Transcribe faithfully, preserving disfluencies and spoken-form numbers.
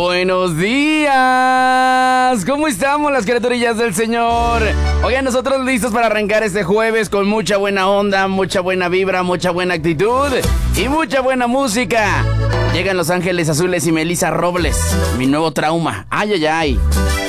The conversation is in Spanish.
Buenos días. ¿Cómo estamos las criaturillas del Señor? Oigan, nosotros listos para arrancar este jueves con mucha buena onda, mucha buena vibra, mucha buena actitud y mucha buena música. Llegan Los Ángeles Azules y Melissa Robles, Mi Nuevo Trauma. Ay, ay, ay.